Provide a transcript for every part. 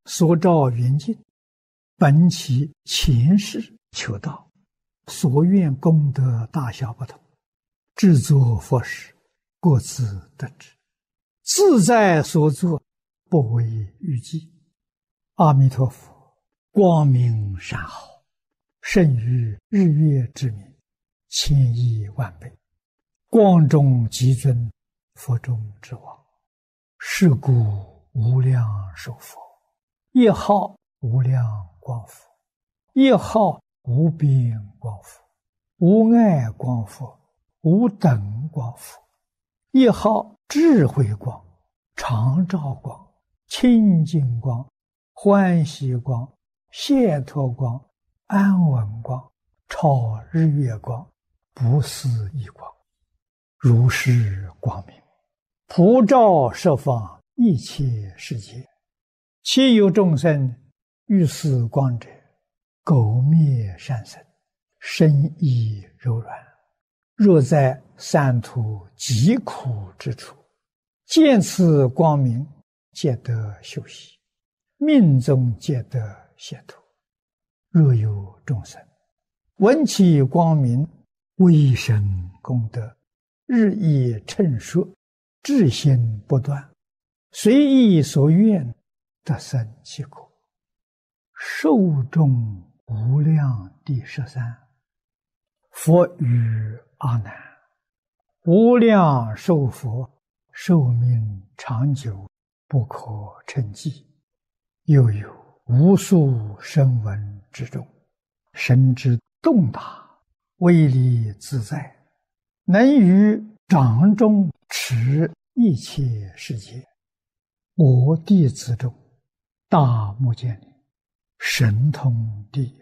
所照圆镜，本其前世求道，所愿功德大小不同，制作佛事，各自得之，自在所作，不为预计。阿弥陀佛，光明善好，胜于日月之明，千亿万倍。光中极尊，佛中之王。是故无量寿佛，一号无量光佛，一号无边光佛，无碍光佛，无等光佛，一号智慧光、常照光、清净光、欢喜光、解脱光、安稳光、超日月光、不思议光，如是光明，普照十方一切世界。其有众生遇此光者，苟灭善生，身意柔软。若在三途极苦之处，见此光明，皆得休息，命中皆得解脱。若有众生闻其光明，微生功德，日益称说，至心不断，随意所愿，得生其果。寿终无量第13。佛语阿难：无量寿佛，寿命长久，不可称计。又有无数声闻之中，神之洞达，威力自在，能于掌中持一切世界。我弟子中，大目犍连，神通第一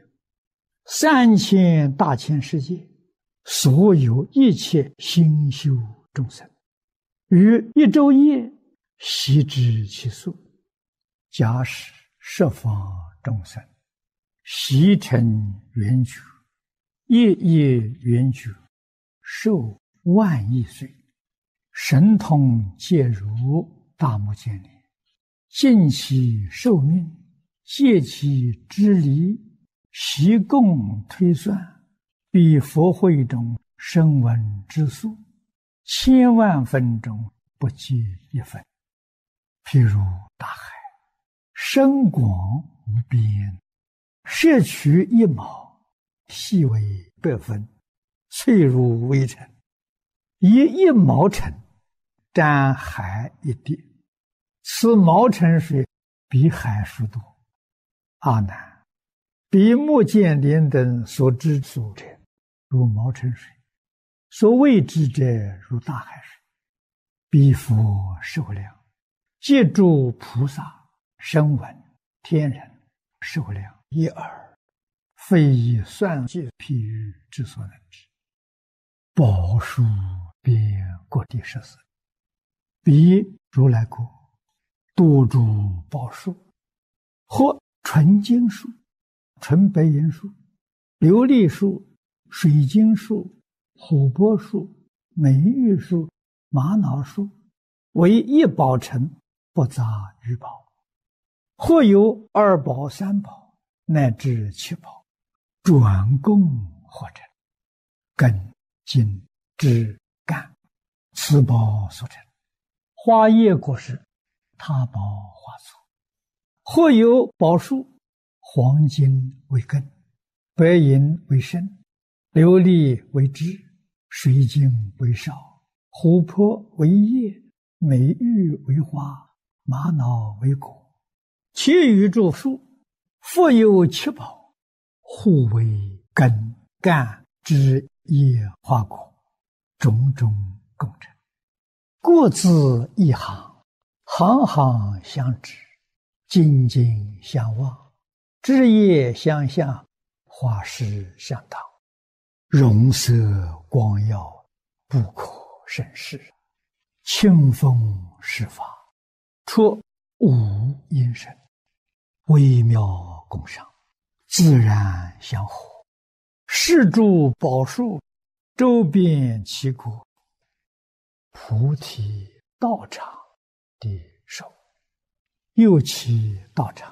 ，3000大千世界，所有一切心修众生，于一昼夜悉知其数。假使十方众生悉成圆觉，夜夜圆觉，寿万亿岁，神通皆如大目犍连，尽其寿命，借其之离，悉共推算，比佛会中声闻之数，千万分中不计一分。譬如大海，深广无边，摄取一毛，细为100分，脆如微尘，以1毛尘沾海一滴，此毛尘水比海数多。阿难，比目犍连等所知所者，如毛尘水；所谓知者，如大海水。彼佛寿量，皆诸菩萨、声闻、天人寿量一耳，非以算计譬喻之所能知。宝树遍各地14，彼如来国，多诸宝树，或纯金树、纯白银树、琉璃树、水晶树、琥珀树、美玉树、玛瑙树，为一宝城，不杂于宝。或有2宝、3宝，乃至7宝，转供或成，根、茎、枝、干，此宝所成。花叶果实，他宝花簇。或有宝树，黄金为根，白银为身，琉璃为枝，水晶为少，琥珀为叶，美玉为花，玛瑙为果。其余诸树，复有7宝，互为根、干、枝、叶、花、果，种种共成，各自一行，行行相知，紧紧相望，枝叶相向，花实相当，容色光耀，不可胜视。清风施法，出无因声，微妙共赏，自然相合。是诸宝树，周遍其国，菩提道场的手，又其道场，